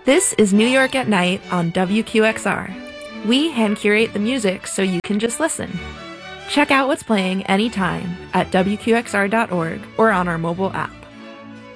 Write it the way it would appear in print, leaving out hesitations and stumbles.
This is New York at Night on WQXR. We hand curate the music so you can just listen. Check out what's playing anytime at WQXR.org or on our mobile app.